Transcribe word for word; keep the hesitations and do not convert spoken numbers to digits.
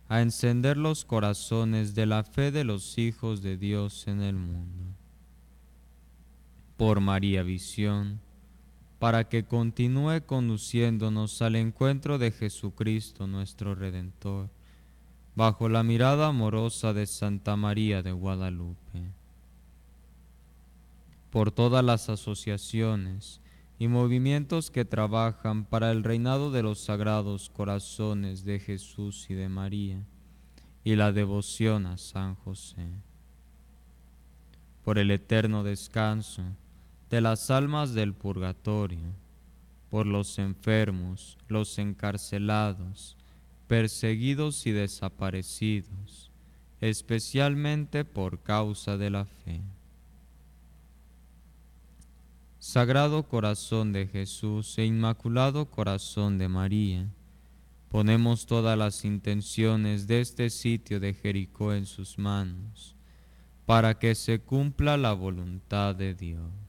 a encender los corazones de la fe de los hijos de Dios en el mundo. Por María Visión, para que continúe conduciéndonos al encuentro de Jesucristo nuestro Redentor, bajo la mirada amorosa de Santa María de Guadalupe. Por todas las asociaciones y movimientos que trabajan para el reinado de los sagrados corazones de Jesús y de María, y la devoción a San José. Por el eterno descanso de las almas del purgatorio, por los enfermos, los encarcelados, perseguidos y desaparecidos, especialmente por causa de la fe. Sagrado Corazón de Jesús e Inmaculado Corazón de María, ponemos todas las intenciones de este sitio de Jericó en sus manos, para que se cumpla la voluntad de Dios.